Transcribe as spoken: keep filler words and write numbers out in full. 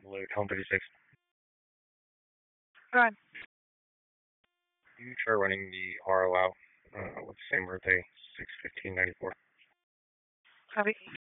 load home thirty-six. Go ahead. You try running the R O out uh, with the same birthday, six fifteen ninety-four. Copy.